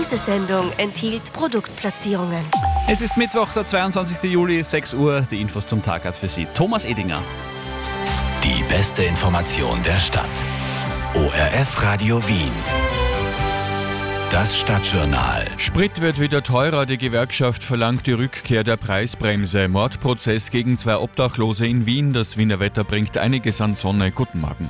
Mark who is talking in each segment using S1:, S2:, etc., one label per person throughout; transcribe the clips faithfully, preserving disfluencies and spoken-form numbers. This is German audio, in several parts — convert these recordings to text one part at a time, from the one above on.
S1: Diese Sendung enthielt Produktplatzierungen.
S2: Es ist Mittwoch, der zweiundzwanzigsten Juli, sechs Uhr. Die Infos zum Tag hat für Sie Thomas Edinger.
S3: Die beste Information der Stadt. O R F Radio Wien. Das Stadtjournal.
S4: Sprit wird wieder teurer. Die Gewerkschaft verlangt die Rückkehr der Preisbremse. Mordprozess gegen zwei Obdachlose in Wien. Das Wiener Wetter bringt einiges an Sonne. Guten Morgen.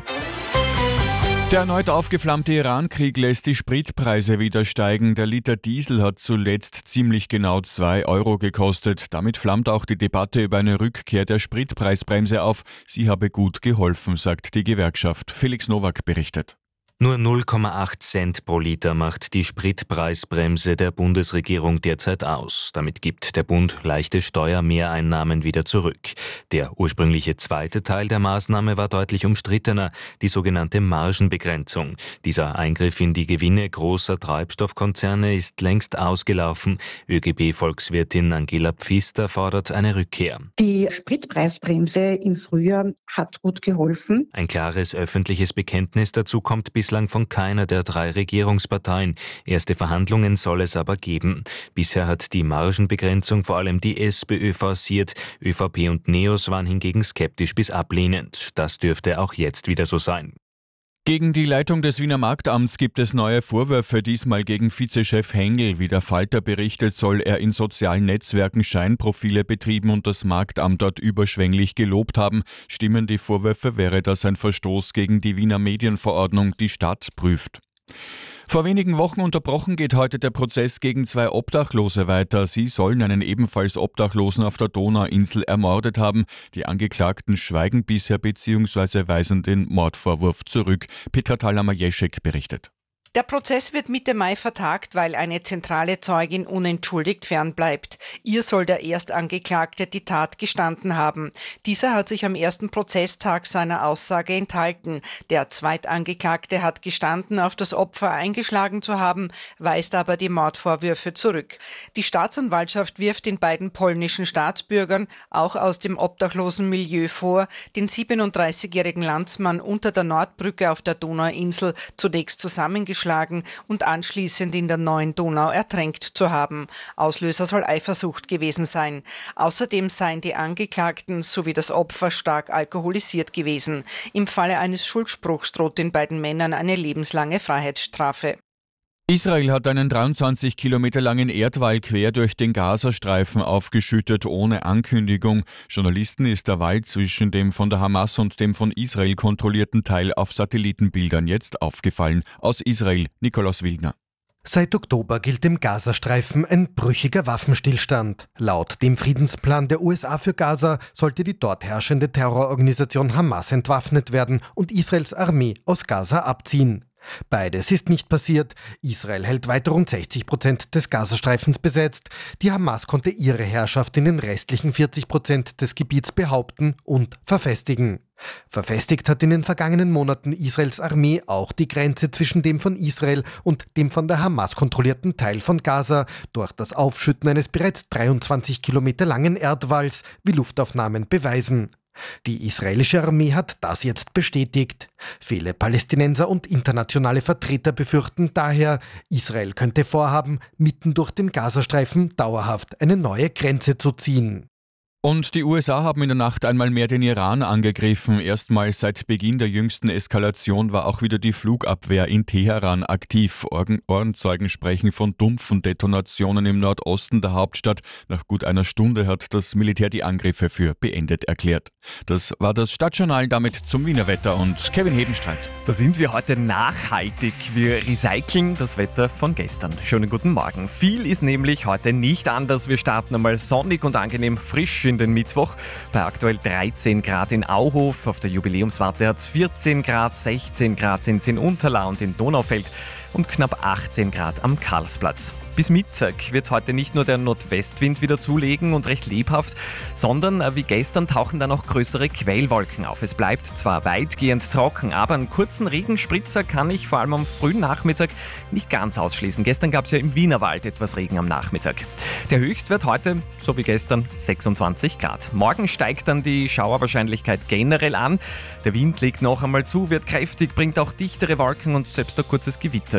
S4: Der erneut aufgeflammte Iran-Krieg lässt die Spritpreise wieder steigen. Der Liter Diesel hat zuletzt ziemlich genau zwei Euro gekostet. Damit flammt auch die Debatte über eine Rückkehr der Spritpreisbremse auf. Sie habe gut geholfen, sagt die Gewerkschaft. Felix Nowak berichtet.
S5: Nur null Komma acht Cent pro Liter macht die Spritpreisbremse der Bundesregierung derzeit aus. Damit gibt der Bund leichte Steuermehreinnahmen wieder zurück. Der ursprüngliche zweite Teil der Maßnahme war deutlich umstrittener, die sogenannte Margenbegrenzung. Dieser Eingriff in die Gewinne großer Treibstoffkonzerne ist längst ausgelaufen. ÖGB-Volkswirtin Angela Pfister fordert eine Rückkehr.
S6: Die Spritpreisbremse im Frühjahr hat gut geholfen.
S5: Ein klares öffentliches Bekenntnis dazu kommt bis bislang von keiner der drei Regierungsparteien. Erste Verhandlungen soll es aber geben. Bisher hat die Margenbegrenzung vor allem die SPÖ forciert. ÖVP und NEOS waren hingegen skeptisch bis ablehnend. Das dürfte auch jetzt wieder so sein.
S4: Gegen die Leitung des Wiener Marktamts gibt es neue Vorwürfe, diesmal gegen Vizechef Hengel. Wie der Falter berichtet, soll er in sozialen Netzwerken Scheinprofile betrieben und das Marktamt dort überschwänglich gelobt haben. Stimmen die Vorwürfe, wäre das ein Verstoß gegen die Wiener Medienverordnung, die Stadt prüft. Vor wenigen Wochen unterbrochen geht heute der Prozess gegen zwei Obdachlose weiter. Sie sollen einen ebenfalls Obdachlosen auf der Donauinsel ermordet haben. Die Angeklagten schweigen bisher bzw. weisen den Mordvorwurf zurück. Petra Thalhammer-Jeschek berichtet.
S7: Der Prozess wird Mitte Mai vertagt, weil eine zentrale Zeugin unentschuldigt fernbleibt. Ihr soll der Erstangeklagte die Tat gestanden haben. Dieser hat sich am ersten Prozesstag seiner Aussage enthalten. Der Zweitangeklagte hat gestanden, auf das Opfer eingeschlagen zu haben, weist aber die Mordvorwürfe zurück. Die Staatsanwaltschaft wirft den beiden polnischen Staatsbürgern, auch aus dem obdachlosen Milieu, vor, den siebenunddreißigjährigen Landsmann unter der Nordbrücke auf der Donauinsel zunächst zusammengeschlagen und anschließend in der Neuen Donau ertränkt zu haben. Auslöser soll Eifersucht gewesen sein. Außerdem seien die Angeklagten sowie das Opfer stark alkoholisiert gewesen. Im Falle eines Schuldspruchs droht den beiden Männern eine lebenslange Freiheitsstrafe.
S4: Israel hat einen dreiundzwanzig Kilometer langen Erdwall quer durch den Gazastreifen aufgeschüttet, ohne Ankündigung. Journalisten ist der Wall zwischen dem von der Hamas und dem von Israel kontrollierten Teil auf Satellitenbildern jetzt aufgefallen. Aus Israel, Nikolaus Wildner.
S8: Seit Oktober gilt im Gazastreifen ein brüchiger Waffenstillstand. Laut dem Friedensplan der U S A für Gaza sollte die dort herrschende Terrororganisation Hamas entwaffnet werden und Israels Armee aus Gaza abziehen. Beides ist nicht passiert. Israel hält weiter rund sechzig Prozent des Gazastreifens besetzt. Die Hamas konnte ihre Herrschaft in den restlichen vierzig Prozent des Gebiets behaupten und verfestigen. Verfestigt hat in den vergangenen Monaten Israels Armee auch die Grenze zwischen dem von Israel und dem von der Hamas kontrollierten Teil von Gaza durch das Aufschütten eines bereits dreiundzwanzig Kilometer langen Erdwalls, wie Luftaufnahmen beweisen. Die israelische Armee hat das jetzt bestätigt. Viele Palästinenser und internationale Vertreter befürchten daher, Israel könnte vorhaben, mitten durch den Gazastreifen dauerhaft eine neue Grenze zu ziehen.
S4: Und die U S A haben in der Nacht einmal mehr den Iran angegriffen. Erstmals seit Beginn der jüngsten Eskalation war auch wieder die Flugabwehr in Teheran aktiv. Ohrenzeugen sprechen von dumpfen Detonationen im Nordosten der Hauptstadt. Nach gut einer Stunde hat das Militär die Angriffe für beendet erklärt. Das war das Stadtjournal, damit zum Wiener Wetter und Kevin Hebenstreit.
S9: Da sind wir heute nachhaltig. Wir recyceln das Wetter von gestern. Schönen guten Morgen. Viel ist nämlich heute nicht anders. Wir starten einmal sonnig und angenehm frisch in den Mittwoch. Bei aktuell dreizehn Grad in Auhof. Auf der Jubiläumswarte hat es vierzehn Grad, sechzehn Grad sind es in Unterla und in Donaufeld und knapp achtzehn Grad am Karlsplatz. Bis Mittag wird heute nicht nur der Nordwestwind wieder zulegen und recht lebhaft, sondern wie gestern tauchen dann auch größere Quellwolken auf. Es bleibt zwar weitgehend trocken, aber einen kurzen Regenspritzer kann ich vor allem am frühen Nachmittag nicht ganz ausschließen. Gestern gab es ja im Wienerwald etwas Regen am Nachmittag. Der Höchstwert heute, so wie gestern, sechsundzwanzig Grad. Morgen steigt dann die Schauerwahrscheinlichkeit generell an. Der Wind legt noch einmal zu, wird kräftig, bringt auch dichtere Wolken und selbst ein kurzes Gewitter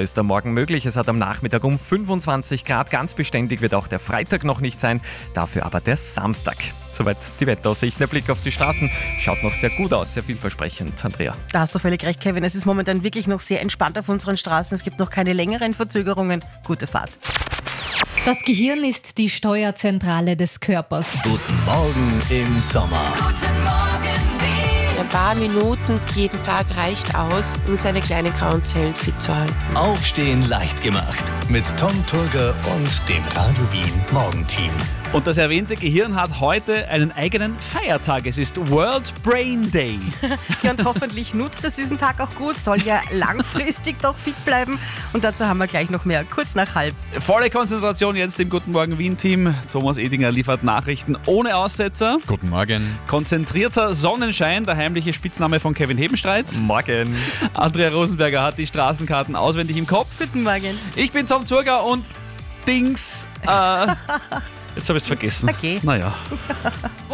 S9: ist am Morgen möglich. Es hat am Nachmittag um fünfundzwanzig Grad. Ganz beständig wird auch der Freitag noch nicht sein, dafür aber der Samstag. Soweit die Wetteraussichten. Der Blick auf die Straßen schaut noch sehr gut aus, sehr vielversprechend, Andrea.
S10: Da hast du völlig recht, Kevin. Es ist momentan wirklich noch sehr entspannt auf unseren Straßen. Es gibt noch keine längeren Verzögerungen. Gute Fahrt.
S11: Das Gehirn ist die Steuerzentrale des Körpers.
S3: Guten Morgen im Sommer.
S1: Guten Morgen, Wien.
S12: Ein paar Minuten jeden Tag reicht aus, um seine kleinen grauen Zellen fit zu halten.
S3: Aufstehen leicht gemacht. Mit Tom Turger und dem Radio Wien Morgenteam.
S2: Und das erwähnte Gehirn hat heute einen eigenen Feiertag. Es ist World Brain Day.
S10: Ja, und hoffentlich nutzt es diesen Tag auch gut. Soll ja langfristig doch fit bleiben. Und dazu haben wir gleich noch mehr. Kurz nach halb.
S2: Volle Konzentration jetzt im Guten Morgen Wien-Team. Thomas Edinger liefert Nachrichten ohne Aussetzer.
S4: Guten Morgen.
S2: Konzentrierter Sonnenschein, der heimliche Spitzname von Kevin Hebenstreit.
S9: Morgen.
S2: Andrea Rosenberger hat die Straßenkarten auswendig im Kopf.
S10: Guten Morgen.
S2: Ich bin Tom Zurger und Dings. Äh, jetzt habe ich es vergessen.
S10: Okay.
S2: Naja.